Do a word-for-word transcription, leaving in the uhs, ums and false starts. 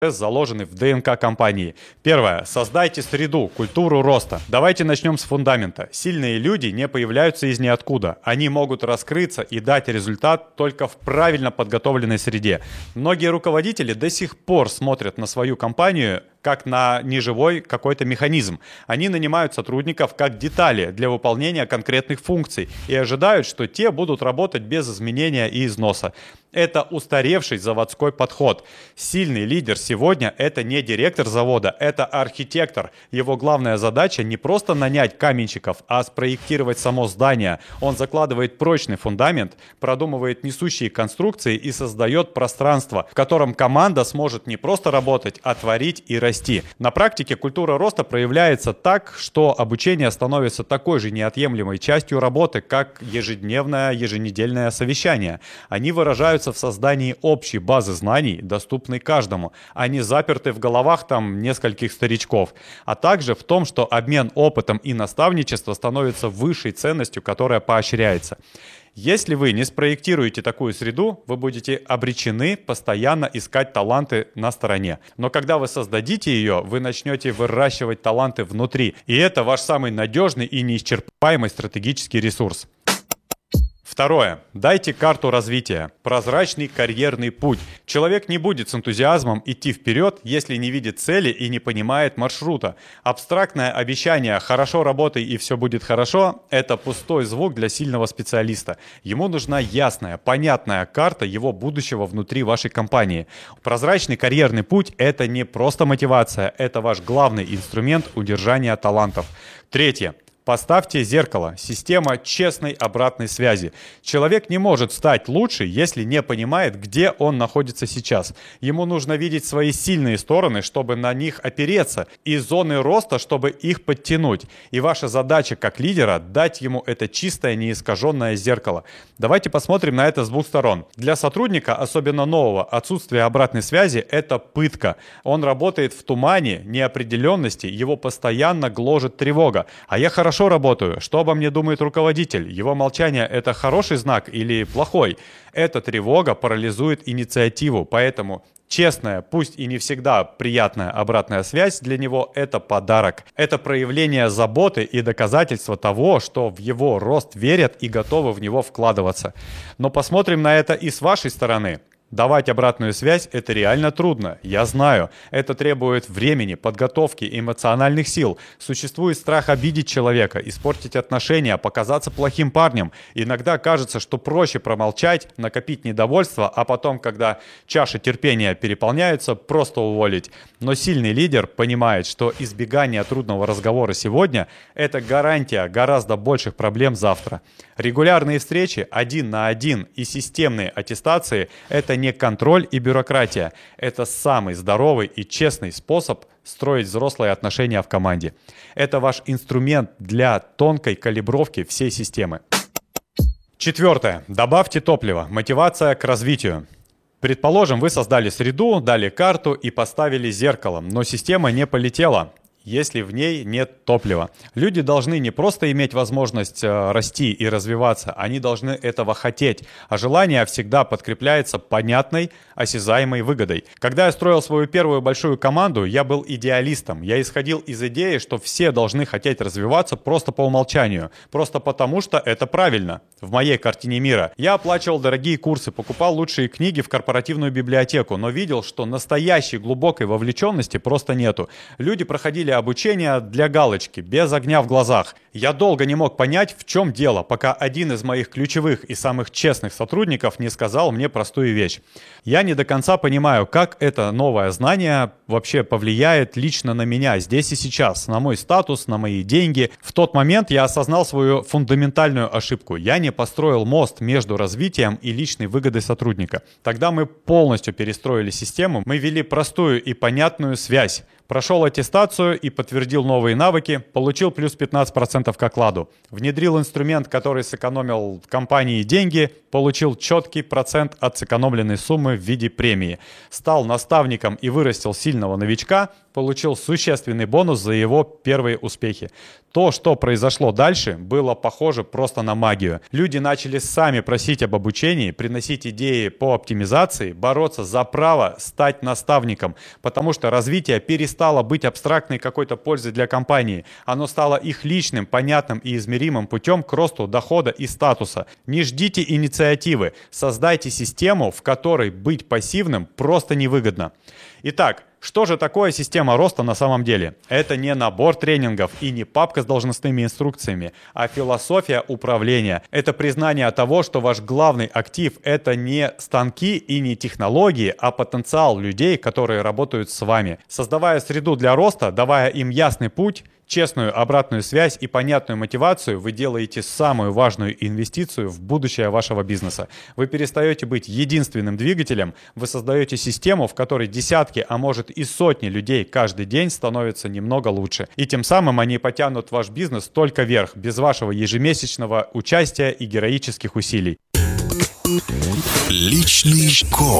заложены в ДНК компании. Первое. Создайте среду, культуру роста. Давайте начнем с фундамента. Сильные люди не появляются из ниоткуда. Они могут раскрыться и дать результат только в правильно подготовленной среде. Многие руководители до сих пор смотрят на свою компанию как на неживой какой-то механизм. Они нанимают сотрудников как детали для выполнения конкретных функций и ожидают, что те будут работать без изменения и износа. Это устаревший заводской подход. Сильный лидер сегодня – это не директор завода, это архитектор. Его главная задача не просто нанять каменщиков, а спроектировать само здание. Он закладывает прочный фундамент, продумывает несущие конструкции и создает пространство, в котором команда сможет не просто работать, а творить и расти. На практике культура роста проявляется так, что обучение становится такой же неотъемлемой частью работы, как ежедневное, еженедельное совещание. Они выражаются в создании общей базы знаний, доступной каждому, а не заперты в головах там нескольких старичков, а также в том, что обмен опытом и наставничество становится высшей ценностью, которая поощряется. Если вы не спроектируете такую среду, вы будете обречены постоянно искать таланты на стороне. Но когда вы создадите ее, вы начнете выращивать таланты внутри, и это ваш самый надежный и неисчерпаемый стратегический ресурс. Второе. Дайте карту развития. Прозрачный карьерный путь. Человек не будет с энтузиазмом идти вперед, если не видит цели и не понимает маршрута. Абстрактное обещание «хорошо работай и все будет хорошо» — это пустой звук для сильного специалиста. Ему нужна ясная, понятная карта его будущего внутри вашей компании. Прозрачный карьерный путь — это не просто мотивация, это ваш главный инструмент удержания талантов. Третье. Поставьте зеркало, система честной обратной связи. Человек не может стать лучше, если не понимает, где он находится сейчас. Ему нужно видеть свои сильные стороны, чтобы на них опереться, и зоны роста, чтобы их подтянуть. И ваша задача как лидера — дать ему это чистое, неискаженное зеркало. Давайте посмотрим на это с двух сторон. Для сотрудника, особенно нового, отсутствие обратной связи — это пытка. Он работает в тумане, неопределенности, его постоянно гложет тревога. А я хорошо Хорошо работаю. Что обо мне думает руководитель? Его молчание – это хороший знак или плохой? Эта тревога парализует инициативу, поэтому честная, пусть и не всегда приятная обратная связь для него – это подарок. Это проявление заботы и доказательство того, что в его рост верят и готовы в него вкладываться. Но посмотрим на это и с вашей стороны. Давать обратную связь – это реально трудно, я знаю. Это требует времени, подготовки, эмоциональных сил. Существует страх обидеть человека, испортить отношения, показаться плохим парнем. Иногда кажется, что проще промолчать, накопить недовольство, а потом, когда чаша терпения переполняется, просто уволить. Но сильный лидер понимает, что избегание трудного разговора сегодня – это гарантия гораздо больших проблем завтра. Регулярные встречи один на один и системные аттестации – это не контроль и бюрократия. Это самый здоровый и честный способ строить взрослые отношения в команде. Это ваш инструмент для тонкой калибровки всей системы. Четвертое. Добавьте топливо. Мотивация к развитию. Предположим, вы создали среду, дали карту и поставили зеркало, но система не полетела, если в ней нет топлива. Люди должны не просто иметь возможность э, расти и развиваться, они должны этого хотеть, а желание всегда подкрепляется понятной, осязаемой выгодой. Когда я строил свою первую большую команду, я был идеалистом. Я исходил из идеи, что все должны хотеть развиваться просто по умолчанию, просто потому что это правильно. В моей картине мира я оплачивал дорогие курсы, покупал лучшие книги в корпоративную библиотеку, но видел, что настоящей глубокой вовлеченности просто нету. Люди проходили обучение для галочки, без огня в глазах. Я долго не мог понять, в чем дело, пока один из моих ключевых и самых честных сотрудников не сказал мне простую вещь. Я не до конца понимаю, как это новое знание вообще повлияет лично на меня здесь и сейчас, на мой статус, на мои деньги. В тот момент я осознал свою фундаментальную ошибку. Я не построил мост между развитием и личной выгодой сотрудника. Тогда мы полностью перестроили систему, мы ввели простую и понятную связь. Прошел аттестацию и подтвердил новые навыки, получил плюс пятнадцать процентов к окладу. Внедрил инструмент, который сэкономил компании деньги, получил четкий процент от сэкономленной суммы в виде премии. Стал наставником и вырастил сильного новичка, получил существенный бонус за его первые успехи. То, что произошло дальше, было похоже просто на магию. Люди начали сами просить об обучении, приносить идеи по оптимизации, бороться за право стать наставником, потому что развитие перестало быть абстрактной какой-то пользой для компании. Оно стало их личным, понятным и измеримым путем к росту дохода и статуса. Не ждите инициативы, создайте систему, в которой быть пассивным просто невыгодно. Итак, что же такое система роста на самом деле? Это не набор тренингов и не папка с должностными инструкциями, а философия управления. Это признание того, что ваш главный актив — это не станки и не технологии, а потенциал людей, которые работают с вами. Создавая среду для роста, давая им ясный путь, честную обратную связь и понятную мотивацию, вы делаете самую важную инвестицию в будущее вашего бизнеса. Вы перестаете быть единственным двигателем, вы создаете систему, в которой десятки, а может и сотни людей каждый день становятся немного лучше. И тем самым они потянут ваш бизнес только вверх, без вашего ежемесячного участия и героических усилий. Личный коуч.